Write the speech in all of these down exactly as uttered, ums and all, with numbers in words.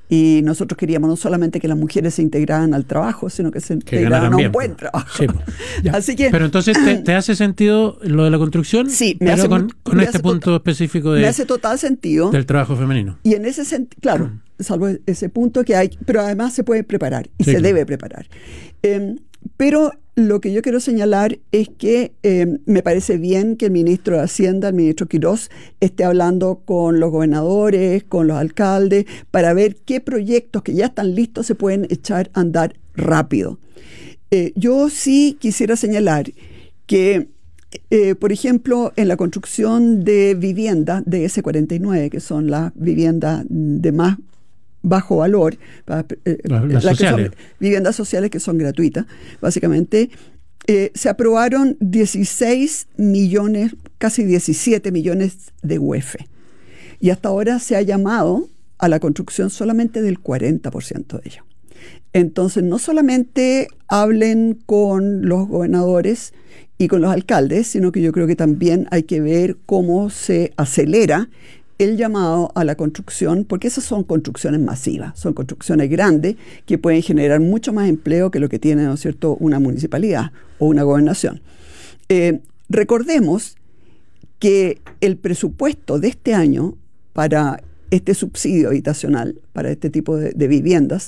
Y nosotros queríamos no solamente que las mujeres se integraran al trabajo, sino que se integraran a un buen trabajo. Sí, Así que, pero entonces, ¿te, te hace sentido lo de la construcción? Sí, me pero hace, con, con me este hace punto total, específico de, me hace total sentido del trabajo femenino. Y en ese sentido, claro, salvo ese punto que hay, pero además se puede preparar y sí, se claro. debe preparar. Eh, pero lo que yo quiero señalar es que eh, me parece bien que el ministro de Hacienda, el ministro Quirós, esté hablando con los gobernadores, con los alcaldes, para ver qué proyectos que ya están listos se pueden echar a andar rápido. Eh, yo sí quisiera señalar que, eh, por ejemplo, en la construcción de viviendas de ese cuarenta y nueve, que son las viviendas de más bajo valor, eh, las, las las sociales. Que son viviendas sociales que son gratuitas, básicamente, eh, se aprobaron dieciséis millones, casi diecisiete millones de U E F. Y hasta ahora se ha llamado a la construcción solamente del cuarenta por ciento de ello. Entonces, no solamente hablen con los gobernadores y con los alcaldes, sino que yo creo que también hay que ver cómo se acelera el llamado a la construcción, porque esas son construcciones masivas, son construcciones grandes que pueden generar mucho más empleo que lo que tiene, ¿no es cierto?, una municipalidad o una gobernación. Eh, recordemos que el presupuesto de este año para este subsidio habitacional, para este tipo de, de viviendas,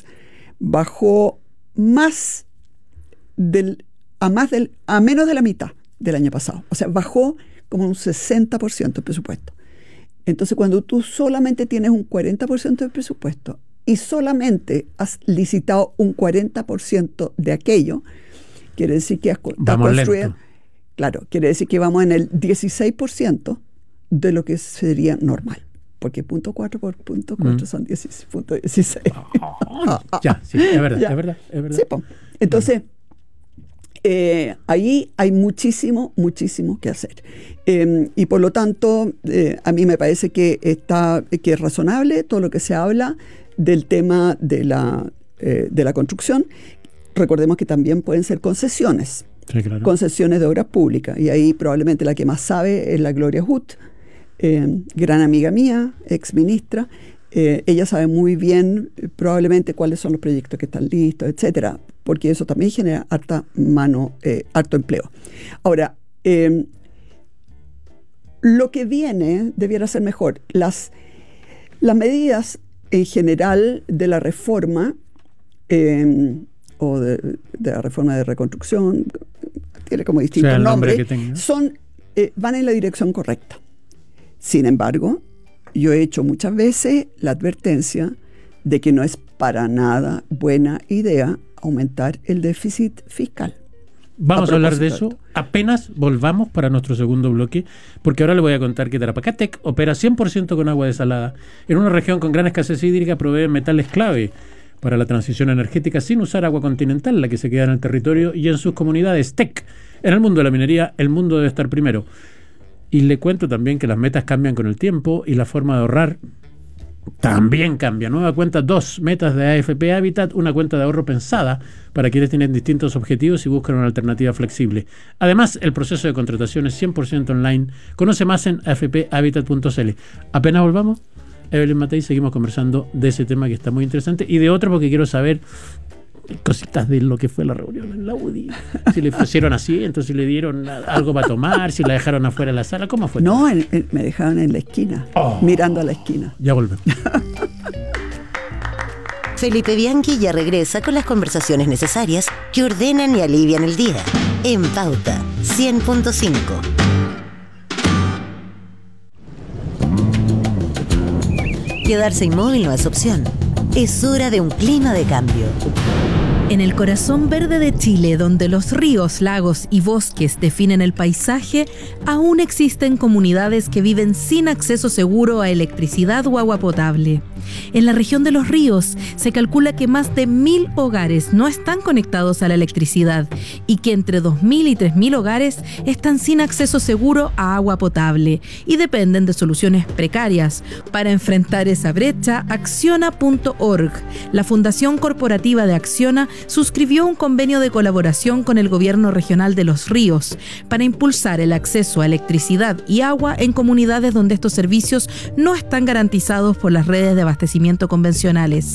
bajó más del, a, más del, a menos de la mitad del año pasado. O sea, bajó como un sesenta por ciento el presupuesto. Entonces, cuando tú solamente tienes un cuarenta por ciento del presupuesto y solamente has licitado un cuarenta por ciento de aquello, quiere decir que has está construido. Claro, quiere decir que vamos en el dieciséis por ciento de lo que sería normal. Porque punto cuatro por punto cuatro mm. son dieciséis punto dieciséis. Oh, ya, sí, es verdad, es verdad, es verdad. Sí, pues. Entonces, eh, ahí hay muchísimo, muchísimo que hacer. Eh, y por lo tanto, eh, a mí me parece que, está, que es razonable todo lo que se habla del tema de la, eh, de la construcción. Recordemos que también pueden ser concesiones, sí, claro. concesiones de obras públicas. Y ahí probablemente la que más sabe es la Gloria Huth, eh, gran amiga mía, ex ministra. Eh, ella sabe muy bien eh, probablemente cuáles son los proyectos que están listos, etcétera, porque eso también genera harta mano, eh, harto empleo. Ahora, eh, lo que viene debiera ser mejor. Las, las medidas en general de la reforma eh, o de, de la reforma de reconstrucción, tiene como distintos sea, nombres, nombre son, eh, van en la dirección correcta. Sin embargo, yo he hecho muchas veces la advertencia de que no es para nada buena idea aumentar el déficit fiscal. Vamos a, a hablar de de eso apenas volvamos para nuestro segundo bloque, porque ahora le voy a contar que Tarapacá-Tec opera cien por ciento con agua desalada en una región con gran escasez hídrica, provee metales clave para la transición energética sin usar agua continental, la que se queda en el territorio y en sus comunidades. Tec, en el mundo de la minería, el mundo debe estar primero. Y le cuento también que las metas cambian con el tiempo y la forma de ahorrar también cambia. Nueva cuenta dos, metas de A F P Habitat, una cuenta de ahorro pensada para quienes tienen distintos objetivos y buscan una alternativa flexible. Además, el proceso de contratación es cien por ciento online. Conoce más en a f p habitat punto c l. Apenas volvamos, Evelyn Matei, seguimos conversando de ese tema que está muy interesante y de otro porque quiero saber cositas de lo que fue la reunión en la U D I. Si le pusieron así, entonces le dieron algo para tomar, si la dejaron afuera de la sala, ¿cómo fue? No, en, en, me dejaron en la esquina, oh, mirando a la esquina. Ya volvemos. Felipe Bianchi ya regresa con las conversaciones necesarias que ordenan y alivian el día. En Pauta cien punto cinco. Quedarse inmóvil no es opción. Es hora de un clima de cambio. En el corazón verde de Chile, donde los ríos, lagos y bosques definen el paisaje, aún existen comunidades que viven sin acceso seguro a electricidad o agua potable. En la región de los ríos se calcula que más de mil hogares no están conectados a la electricidad y que entre dos mil y tres mil hogares están sin acceso seguro a agua potable y dependen de soluciones precarias. Para enfrentar esa brecha, acciona punto org, la Fundación Corporativa de Acciona, suscribió un convenio de colaboración con el Gobierno Regional de Los Ríos para impulsar el acceso a electricidad y agua en comunidades donde estos servicios no están garantizados por las redes de abastecimiento convencionales.